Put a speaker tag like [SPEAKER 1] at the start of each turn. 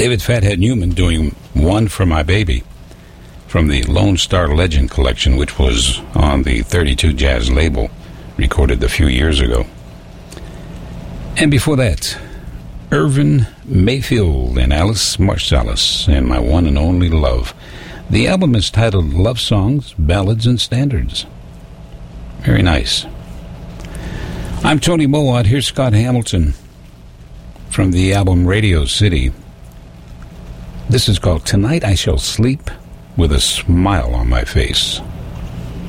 [SPEAKER 1] David Fathead Newman doing One for My Baby from the Lone Star Legend collection, which was on the 32 Jazz label, recorded a few years ago. And before that, Irvin Mayfield and Alice Marsalis and My One and Only Love. The album is titled Love Songs, Ballads, and Standards. Very nice. I'm Tony Mowat. Here's Scott Hamilton from the album Radio City. This is called Tonight I Shall Sleep with a Smile on My Face.